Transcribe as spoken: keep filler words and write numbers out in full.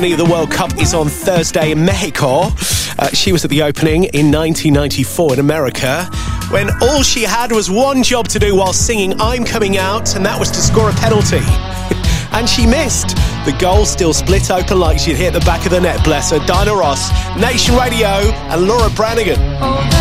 The World Cup is on Thursday in Mexico. Uh, she was at the opening in nineteen ninety-four in America when all she had was one job to do while singing I'm Coming Out, and that was to score a penalty. And she missed. The goal still split open like she'd hit the back of the net, bless her. Diana Ross, Nation Radio and Laura Branigan.